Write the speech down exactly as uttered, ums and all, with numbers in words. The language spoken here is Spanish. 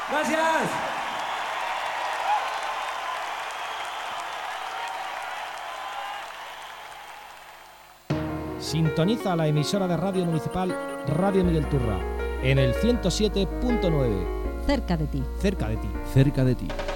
Gracias. Sintoniza la emisora de radio municipal Radio Miguel Turra en el ciento siete punto nueve. Cerca de ti. Cerca de ti. Cerca de ti.